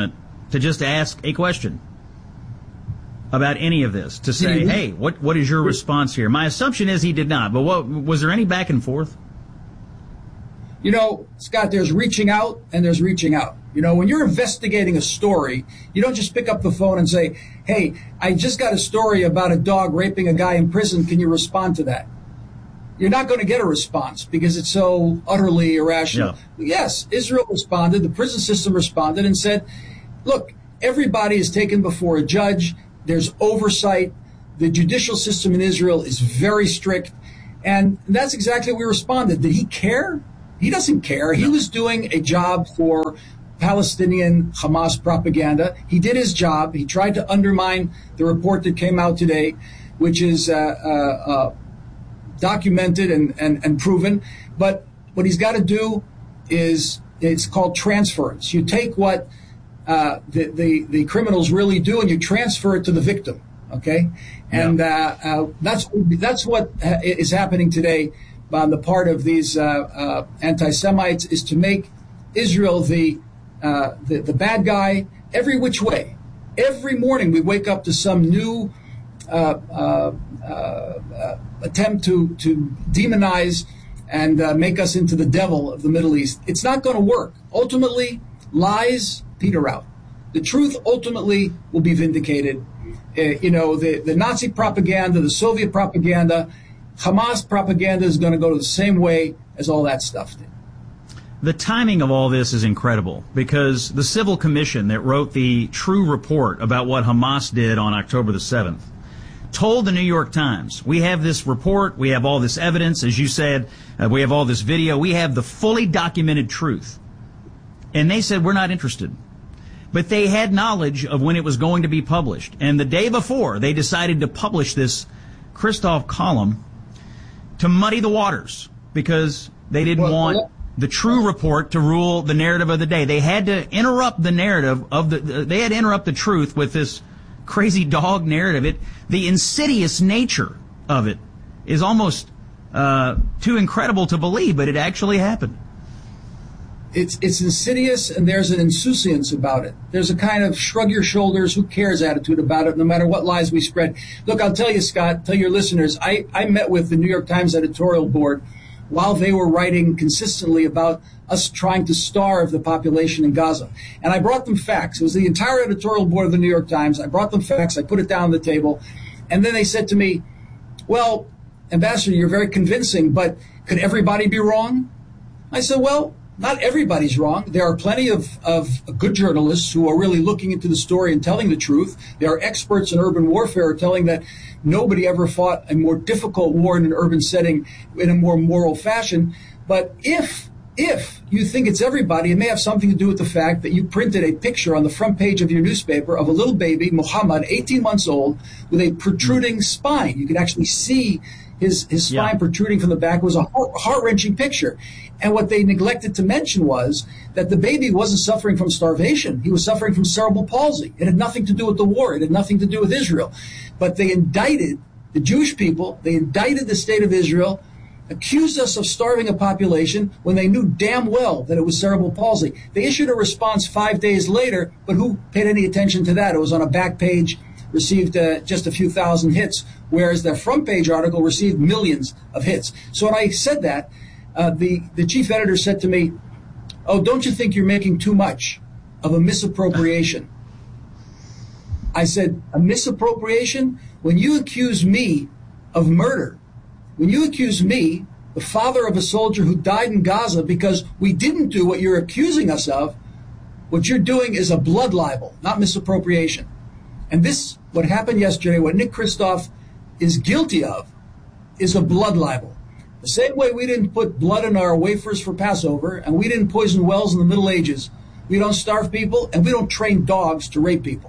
to just ask a question about any of this, to say, hey, what what is your response here? My assumption is he did not, but what was there any back and forth? You know, Scott, there's reaching out and there's reaching out. You know, when you're investigating a story, you don't just pick up the phone and say, hey, I just got a story about a dog raping a guy in prison. Can you respond to that? You're not going to get a response because it's so utterly irrational. Yeah. Yes, Israel responded, the prison system responded and said, look, everybody is taken before a judge. There's oversight. The judicial system in Israel is very strict. And that's exactly what we responded. Did he care? He doesn't care. He was doing a job for Palestinian Hamas propaganda. He did his job. He tried to undermine the report that came out today, which is uh, uh, uh, documented and, and, and proven. But what he's got to do is, it's called transference. You take what uh, the, the, the criminals really do and you transfer it to the victim. Okay? And uh, uh, that's, that's what is happening today on the part of these uh, uh, anti-Semites, is to make Israel the, uh, the the bad guy every which way. Every morning we wake up to some new uh, uh, uh, attempt to, to demonize and uh, make us into the devil of the Middle East. It's not going to work. Ultimately, lies peter out. The truth ultimately will be vindicated. Uh, you know, the, the Nazi propaganda, the Soviet propaganda, Hamas propaganda is going to go the same way as all that stuff did. The timing of all this is incredible because the Civil Commission that wrote the true report about what Hamas did on October the seventh told the New York Times, we have this report, we have all this evidence, as you said, uh, we have all this video, we have the fully documented truth. And they said, we're not interested. But they had knowledge of when it was going to be published. And the day before, they decided to publish this Christoph column to muddy the waters because they didn't well, want well, the true report to rule the narrative of the day. They had to interrupt the narrative of the, they had to interrupt the truth with this crazy dog narrative. It, the insidious nature of it is almost uh, too incredible to believe, but it actually happened. It's, it's insidious, and there's an insouciance about it. There's a kind of shrug your shoulders, who cares attitude about it, no matter what lies we spread. Look, I'll tell you, Scott, tell your listeners, I, I met with the New York Times editorial board while they were writing consistently about us trying to starve the population in Gaza. And I brought them facts. It was the entire editorial board of the New York Times. I brought them facts. I put it down on the table. And then they said to me, well, Ambassador, you're very convincing, but could everybody be wrong? I said, well, not everybody's wrong. There are plenty of, of good journalists who are really looking into the story and telling the truth. There are experts in urban warfare telling that nobody ever fought a more difficult war in an urban setting in a more moral fashion. But if if you think it's everybody, it may have something to do with the fact that you printed a picture on the front page of your newspaper of a little baby, Muhammad, eighteen months old, with a protruding spine. You could actually see his, his spine yeah. protruding from the back. It was a heart-wrenching picture. And what they neglected to mention was that the baby wasn't suffering from starvation. He was suffering from cerebral palsy. It had nothing to do with the war. It had nothing to do with Israel. But they indicted the Jewish people. They indicted the state of Israel, accused us of starving a population when they knew damn well that it was cerebral palsy. They issued a response five days later, but who paid any attention to that? It was on a back page, received uh, just a few thousand hits, whereas the front page article received millions of hits. So when I said that, Uh, the, the chief editor said to me, oh, don't you think you're making too much of a misappropriation? I said, a misappropriation? When you accuse me of murder, when you accuse me, the father of a soldier who died in Gaza because we didn't do what you're accusing us of, what you're doing is a blood libel, not misappropriation. And this, what happened yesterday, what Nick Christoph is guilty of, is a blood libel. The same way we didn't put blood in our wafers for Passover, and we didn't poison wells in the Middle Ages, we don't starve people, and we don't train dogs to rape people.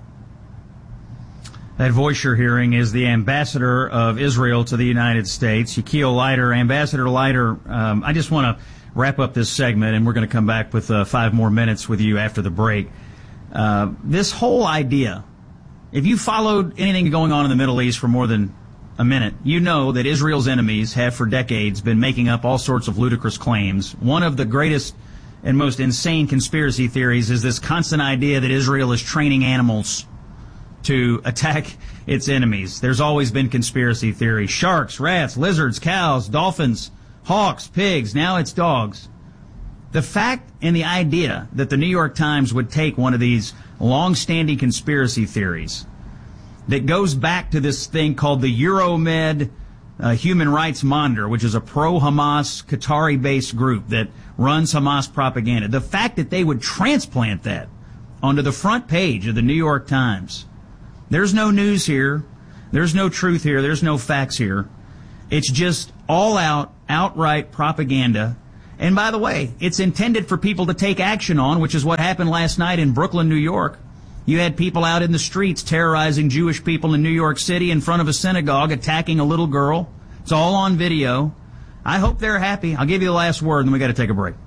That voice you're hearing is the ambassador of Israel to the United States, Yechiel Leiter. Ambassador Leiter, um, I just want to wrap up this segment, and we're going to come back with uh, five more minutes with you after the break. Uh, this whole idea, if you followed anything going on in the Middle East for more than a minute, you know that Israel's enemies have for decades been making up all sorts of ludicrous claims. One of the greatest and most insane conspiracy theories is this constant idea that Israel is training animals to attack its enemies. There's always been conspiracy theories. Sharks, rats, lizards, cows, dolphins, hawks, pigs, now it's dogs. The fact and the idea that the New York Times would take one of these long-standing conspiracy theories that goes back to this thing called the Euromed uh, Human Rights Monitor, which is a pro-Hamas, Qatari-based group that runs Hamas propaganda. The fact that they would transplant that onto the front page of the New York Times. There's no news here. There's no truth here. There's no facts here. It's just all-out, outright propaganda. And by the way, it's intended for people to take action on, which is what happened last night in Brooklyn, New York. You had people out in the streets terrorizing Jewish people in New York City in front of a synagogue, attacking a little girl. It's all on video. I hope they're happy. I'll give you the last word, and then we got to take a break.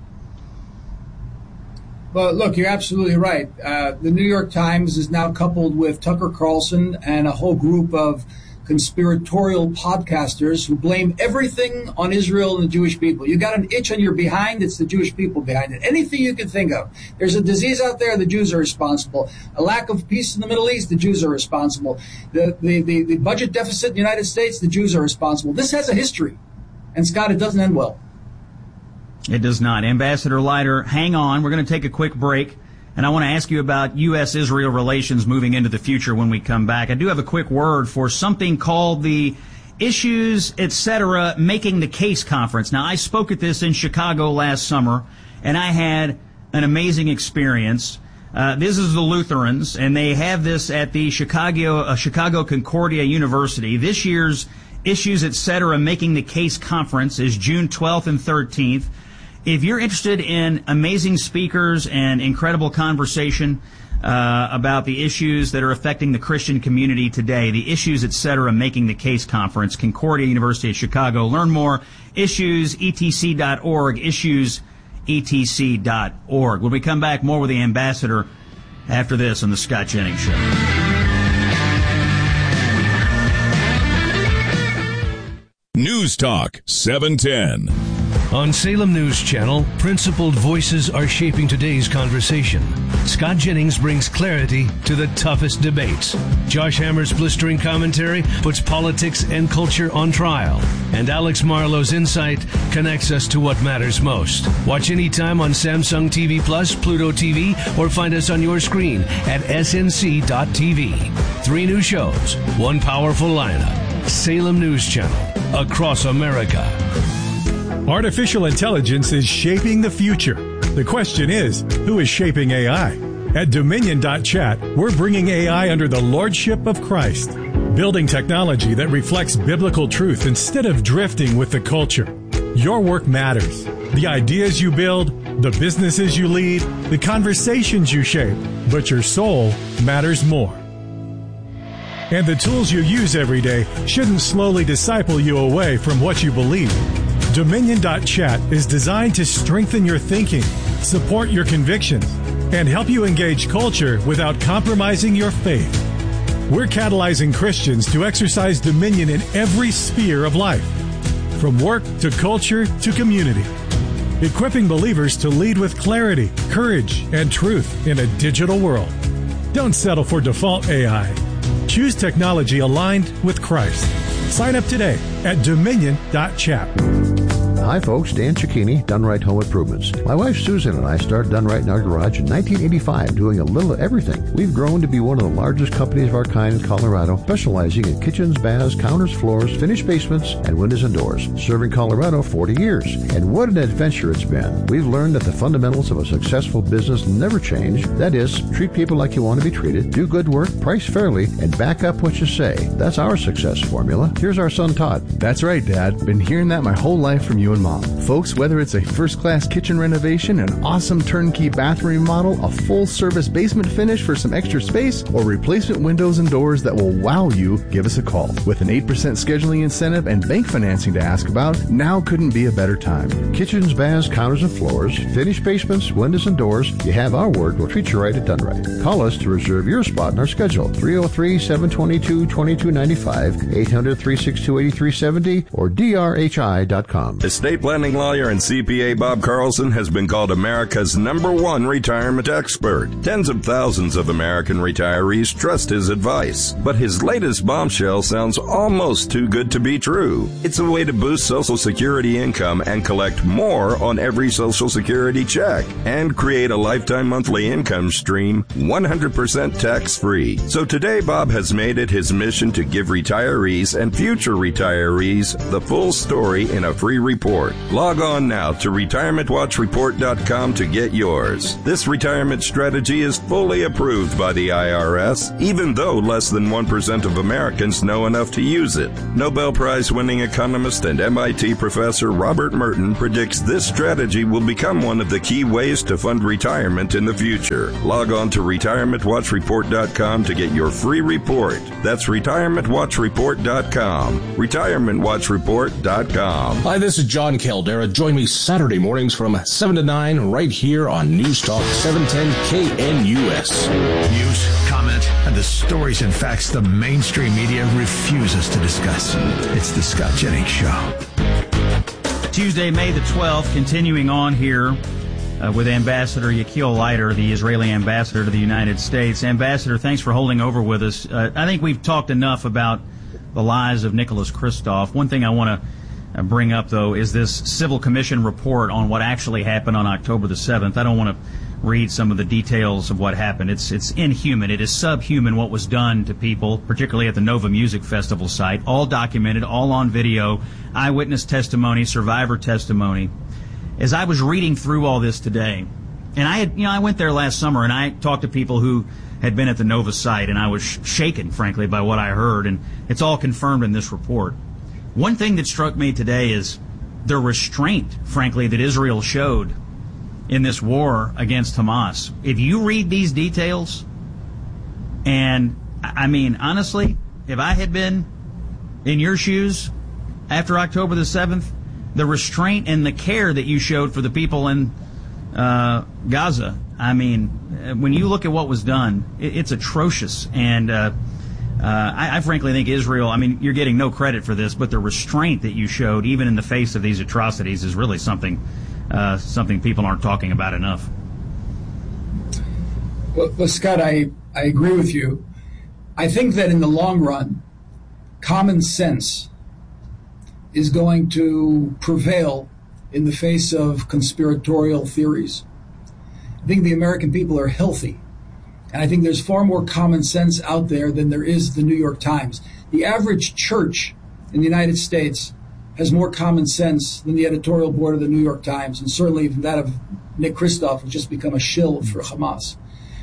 Well, look, you're absolutely right. Uh, the New York Times is now coupled with Tucker Carlson and a whole group of conspiratorial podcasters who blame everything on Israel and the Jewish people. You got an itch on your behind, it's the Jewish people behind it. Anything you can think of. There's a disease out there, the Jews are responsible. A lack of peace in the Middle East, the Jews are responsible. The, the, the, the budget deficit in the United States, the Jews are responsible. This has a history. And Scott, it doesn't end well. It does not. Ambassador Leiter, hang on. We're going to take a quick break. And I want to ask you about U S Israel relations moving into the future when we come back. I do have a quick word for something called the Issues, et cetera, Making the Case Conference. Now, I spoke at this in Chicago last summer, and I had an amazing experience. Uh, this is the Lutherans, and they have this at the Chicago, uh, Chicago Concordia University. This year's Issues, et cetera, Making the Case Conference is June twelfth and thirteenth. If you're interested in amazing speakers and incredible conversation uh, about the issues that are affecting the Christian community today, the Issues, et cetera, Making the Case Conference, Concordia University of Chicago. Learn more, issues e t c dot org, issues e t c dot org. When we come back, more with the ambassador after this on the Scott Jennings Show. News Talk seven ten. On Salem News Channel, principled voices are shaping today's conversation. Scott Jennings brings clarity to the toughest debates. Josh Hammer's blistering commentary puts politics and culture on trial. And Alex Marlowe's insight connects us to what matters most. Watch anytime on Samsung T V Plus, Pluto T V, or find us on your screen at s n c dot t v. Three new shows, one powerful lineup. Salem News Channel, across America. Artificial intelligence is shaping the future. The question is, who is shaping A I? At Dominion dot chat, we're bringing A I under the lordship of Christ, building technology that reflects biblical truth instead of drifting with the culture. Your work matters. The ideas you build, the businesses you lead, the conversations you shape, but your soul matters more. And the tools you use every day shouldn't slowly disciple you away from what you believe. Dominion dot chat is designed to strengthen your thinking, support your convictions, and help you engage culture without compromising your faith. We're catalyzing Christians to exercise dominion in every sphere of life, from work to culture to community, equipping believers to lead with clarity, courage, and truth in a digital world. Don't settle for default A I. Choose technology aligned with Christ. Sign up today at Dominion dot chat. Hi folks, Dan Cicchini, Done Right Home Improvements. My wife Susan and I started Done Right in our garage in nineteen eighty-five, doing a little of everything. We've grown to be one of the largest companies of our kind in Colorado, specializing in kitchens, baths, counters, floors, finished basements, and windows and doors. Serving Colorado forty years. And what an adventure it's been. We've learned that the fundamentals of a successful business never change. That is, treat people like you want to be treated, do good work, price fairly, and back up what you say. That's our success formula. Here's our son Todd. That's right, Dad. Been hearing that my whole life from you and Mom. Folks, whether it's a first-class kitchen renovation, an awesome turnkey bathroom remodel, a full-service basement finish for some extra space, or replacement windows and doors that will wow you, give us a call. With an eight percent scheduling incentive and bank financing to ask about, now couldn't be a better time. Kitchens, baths, counters, and floors, finished basements, windows, and doors. You have our word. We'll treat you right at Done Right. Call us to reserve your spot in our schedule. three oh three, seven two two, two two nine five, eight hundred, three six two, eight three seven zero, or d r h i dot com. This Estate planning lawyer and C P A Bob Carlson has been called America's number one retirement expert. Tens of thousands of American retirees trust his advice. But his latest bombshell sounds almost too good to be true. It's a way to boost Social Security income and collect more on every Social Security check and create a lifetime monthly income stream one hundred percent tax-free. So today, Bob has made it his mission to give retirees and future retirees the full story in a free report. Log on now to retirement watch report dot com to get yours. This retirement strategy is fully approved by the I R S, even though less than one percent of Americans know enough to use it. Nobel Prize-winning economist and M I T professor Robert Merton predicts this strategy will become one of the key ways to fund retirement in the future. Log on to retirement watch report dot com to get your free report. That's retirement watch report dot com. retirement watch report dot com. Hi, this is John Caldera. Join me Saturday mornings from seven to nine right here on News Talk seven ten K N U S. News, comment, and the stories and facts the mainstream media refuses to discuss. It's the Scott Jennings Show. Tuesday, May the twelfth, continuing on here uh, with Ambassador Yechiel Leiter, the Israeli ambassador to the United States. Ambassador, thanks for holding over with us. Uh, I think we've talked enough about the lies of Nicholas Kristof. One thing I want to bring up, though, is this Civil Commission report on what actually happened on October the seventh. I don't want to read some of the details of what happened. It's it's inhuman. It is subhuman what was done to people, particularly at the Nova Music Festival site. All documented, all on video, eyewitness testimony, survivor testimony. As I was reading through all this today, and I had, you know, I went there last summer and I talked to people who had been at the Nova site, and I was sh- shaken, frankly, by what I heard, and it's all confirmed in this report. One thing that struck me today is the restraint, frankly, that Israel showed in this war against Hamas. If you read these details, and I mean, honestly, if I had been in your shoes after October the seventh, the restraint and the care that you showed for the people in uh, Gaza, I mean, when you look at what was done, it, it's atrocious. And uh, uh, I, I frankly think Israel, I mean, you're getting no credit for this, but the restraint that you showed, even in the face of these atrocities, is really something uh, something people aren't talking about enough. Well, well, Scott, I, I agree with you. I think that in the long run, common sense is going to prevail in the face of conspiratorial theories. I think the American people are healthy, and I think there's far more common sense out there than there is the New York Times. The average church in the United States has more common sense than the editorial board of the New York Times, and certainly even that of Nick Kristof, who's just become a shill for Hamas.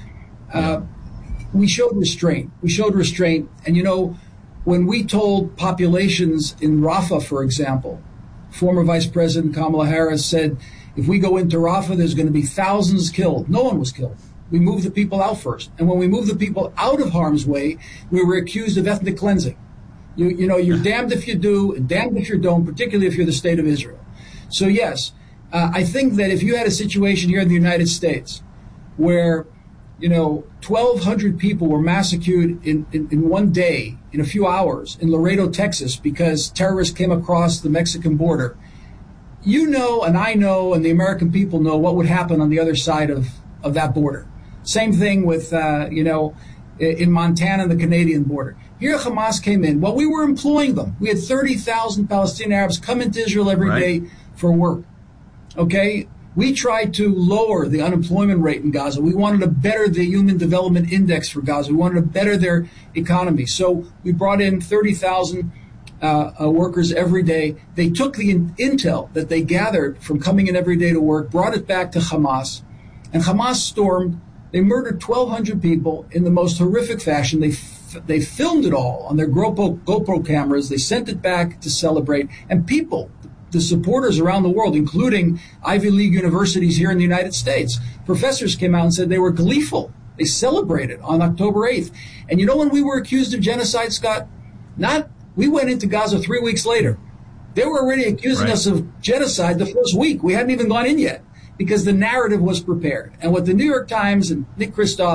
Uh, we showed restraint. We showed restraint, and you know, when we told populations in Rafah, for example, former Vice President Kamala Harris said, if we go into Rafah, there's going to be thousands killed. No one was killed. We moved the people out first. And when we moved the people out of harm's way, we were accused of ethnic cleansing. You, you know, you're damned if you do and damned if you don't, particularly if you're the state of Israel. So, yes, uh, I think that if you had a situation here in the United States where, you know, twelve hundred people were massacred in, in, in one day, in a few hours, in Laredo, Texas, because terrorists came across the Mexican border, you know, and I know, and the American people know what would happen on the other side of, of that border. Same thing with, uh, you know, in Montana, the Canadian border. Here Hamas came in. Well, we were employing them. We had thirty thousand Palestinian Arabs come into Israel every Right. day for work. Okay? We tried to lower the unemployment rate in Gaza. We wanted to better the Human Development Index for Gaza. We wanted to better their economy. So we brought in thirty thousand uh, uh, workers every day. They took the in- intel that they gathered from coming in every day to work, brought it back to Hamas, and Hamas stormed. They murdered twelve hundred people in the most horrific fashion. They f- they filmed it all on their GoPro, GoPro cameras. They sent it back to celebrate. And people, the supporters around the world, including Ivy League universities here in the United States, professors came out and said they were gleeful. They celebrated on October eighth. And you know when we were accused of genocide, Scott? Not, we went into Gaza three weeks later. They were already accusing Right. us of genocide the first week. We hadn't even gone in yet because the narrative was prepared. And what the New York Times and Nick Kristof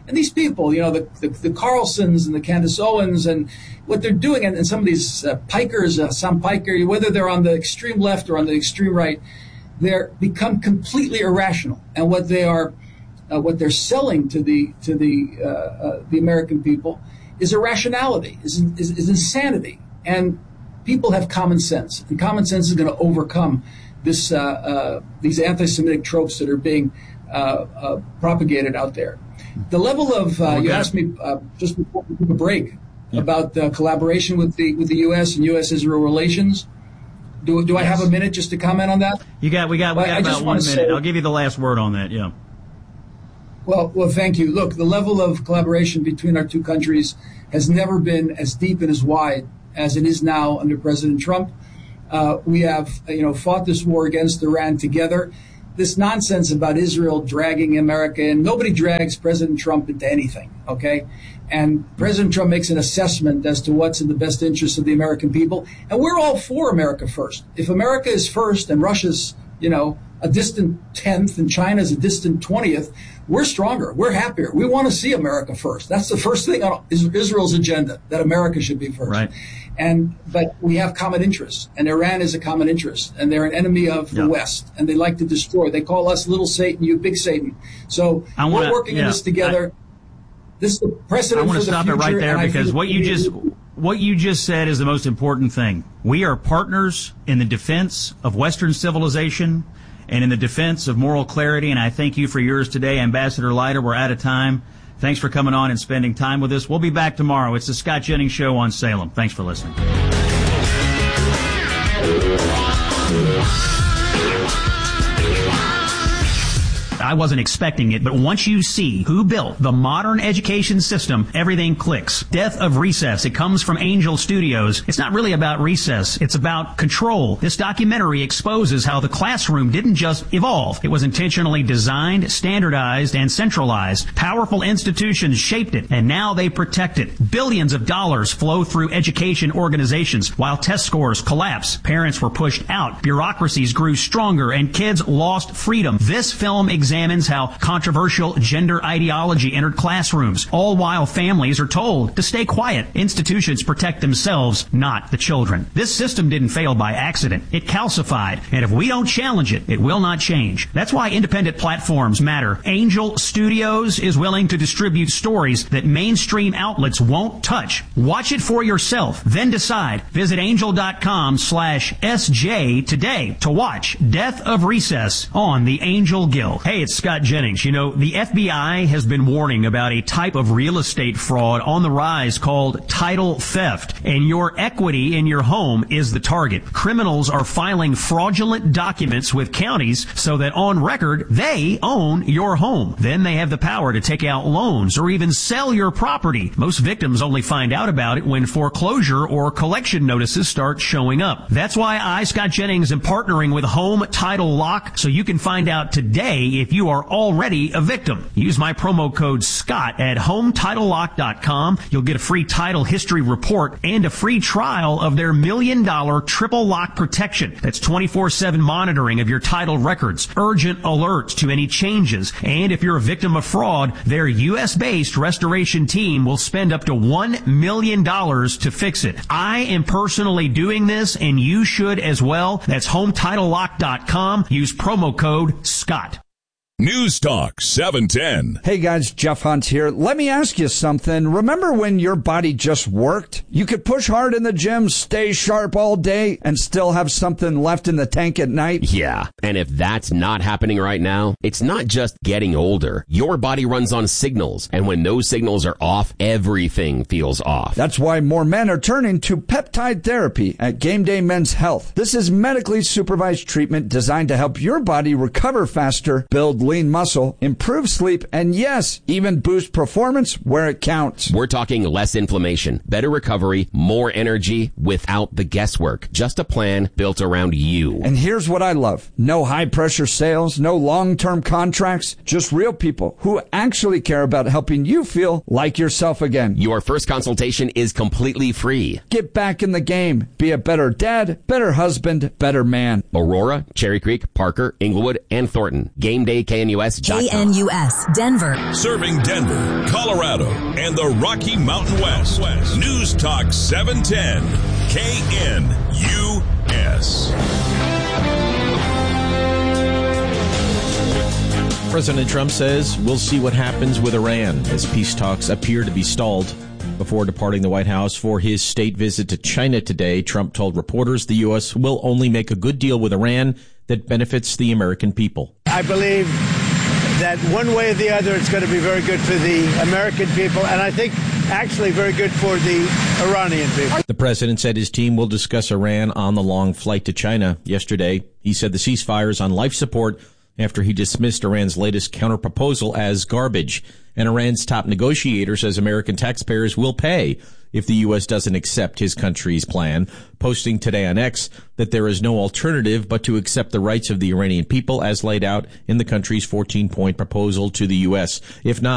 And these people, you know, the, the, the Carlsons and the Candace Owens and what they're doing, and, and some of these uh, pikers, uh, Sam Piker, whether they're on the extreme left or on the extreme right, they're become completely irrational. And what they are, uh, what they're selling to the to the uh, uh, the American people is irrationality, is, is, is insanity. And people have common sense, and common sense is going to overcome this uh, uh, these anti-Semitic tropes that are being uh, uh, propagated out there. The level of uh, you asked me uh, just before we took a break yeah. about uh, collaboration with the with the U S and U S Israel relations. Do do yes. I have a minute just to comment on that? You got we got we got I, about I one minute. Say, I'll give you the last word on that. Yeah. Well, well, thank you. Look, the level of collaboration between our two countries has never been as deep and as wide as it is now under President Trump. Uh, we have, you know, fought this war against Iran together. This nonsense about Israel dragging America in, nobody drags President Trump into anything, okay? And President Trump makes an assessment as to what's in the best interest of the American people. And we're all for America first. If America is first and Russia's, you know, a distant tenth and China's a distant twentieth, we're stronger. We're happier. We want to see America first. That's the first thing on Israel's agenda, that America should be first. Right. And but we have common interests, and Iran is a common interest, and they're an enemy of the yep. West, and they like to destroy. They call us little Satan, you big Satan. So wanna, we're working yeah, in this together. I, this is the precedent I want for to the stop future, it right there because what you just what you just said is the most important thing. We are partners in the defense of Western civilization and in the defense of moral clarity, and I thank you for yours today, Ambassador Leiter. We're out of time. Thanks for coming on and spending time with us. We'll be back tomorrow. It's the Scott Jennings Show on Salem. Thanks for listening. I wasn't expecting it, but once you see who built the modern education system, everything clicks. Death of Recess. It comes from Angel Studios. It's not really about recess. It's about control. This documentary exposes how the classroom didn't just evolve. It was intentionally designed, standardized, and centralized. Powerful institutions shaped it, and now they protect it. Billions of dollars flow through education organizations while test scores collapse. Parents were pushed out. Bureaucracies grew stronger, and kids lost freedom. This film examines how controversial gender ideology entered classrooms, all while families are told to stay quiet. Institutions protect themselves, not the children. This system didn't fail by accident. It calcified, and if we don't challenge it, it will not change. That's why independent platforms matter. Angel Studios is willing to distribute stories that mainstream outlets won't touch. Watch it for yourself, then decide. Visit angel.com slash SJ today to watch Death of Recess on the Angel Guild. Hey, it's Scott Jennings. You know, the F B I has been warning about a type of real estate fraud on the rise called title theft, and your equity in your home is the target. Criminals are filing fraudulent documents with counties so that on record they own your home. Then they have the power to take out loans or even sell your property. Most victims only find out about it when foreclosure or collection notices start showing up. That's why I, Scott Jennings, am partnering with Home Title Lock so you can find out today if you are already a victim. Use my promo code SCOTT at home title lock dot com. You'll get a free title history report and a free trial of their million dollar triple lock protection. That's twenty-four seven monitoring of your title records, urgent alerts to any changes, and if you're a victim of fraud, their U S based restoration team will spend up to one million dollars to fix it. I am personally doing this, and you should as well. That's home title lock dot com. Use promo code SCOTT. News Talk seven ten. Hey guys, Jeff Hunt here. Let me ask you something. Remember when your body just worked? You could push hard in the gym, stay sharp all day, and still have something left in the tank at night? Yeah, and if that's not happening right now, it's not just getting older. Your body runs on signals, and when those signals are off, everything feels off. That's why more men are turning to peptide therapy at Game Day Men's Health. This is medically supervised treatment designed to help your body recover faster, build lean muscle, improve sleep, and yes, even boost performance where it counts. We're talking less inflammation, better recovery, more energy without the guesswork. Just a plan built around you. And here's what I love. No high-pressure sales, no long-term contracts, just real people who actually care about helping you feel like yourself again. Your first consultation is completely free. Get back in the game. Be a better dad, better husband, better man. Aurora, Cherry Creek, Parker, Inglewood, and Thornton. Game Day K K N U S dot com. K N U S, Denver. Serving Denver, Colorado, and the Rocky Mountain West. News Talk seven ten, K N U S. President Trump says we'll see what happens with Iran as peace talks appear to be stalled. Before departing the White House for his state visit to China today, Trump told reporters the U S will only make a good deal with Iran that benefits the American people. I believe that one way or the other, it's going to be very good for the American people, and I think actually very good for the Iranian people. The president said his team will discuss Iran on the long flight to China. Yesterday, he said the ceasefire is on life support after he dismissed Iran's latest counterproposal as garbage. And Iran's top negotiator says American taxpayers will pay if the U S doesn't accept his country's plan, posting today on X that there is no alternative but to accept the rights of the Iranian people as laid out in the country's fourteen-point proposal to the U S. If not,